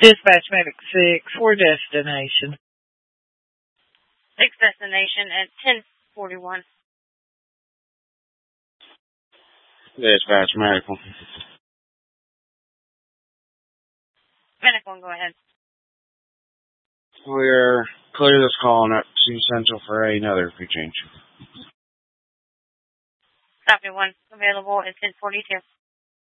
Dispatch Medic 6 for destination. 6 destination at 1041. Dispatch Medical. Medic 1, go ahead. We're clear this call and up to Central for another free change. Copy 1. Available at 1042.